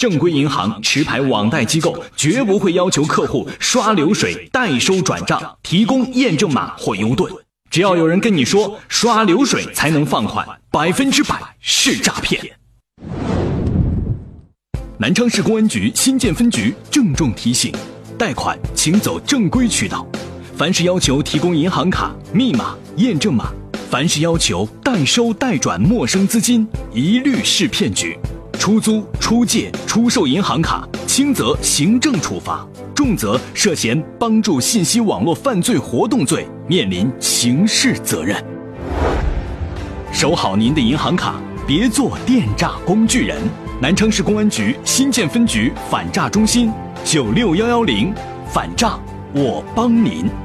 正规银行、持牌网贷机构绝不会要求客户刷流水、代收转账、提供验证码或邮盾。只要有人跟你说刷流水才能放款，100%是诈骗。南昌市公安局新建分局郑重提醒：贷款请走正规渠道，凡是要求提供银行卡、密码、验证码，凡是要求代收代转陌生资金，一律是骗局。出租、出借、出售银行卡，轻则行政处罚，重则涉嫌帮助信息网络犯罪活动罪，面临刑事责任。收好您的银行卡，别做电诈工具人。南昌市公安局新建分局反诈中心，96110，反诈我帮您。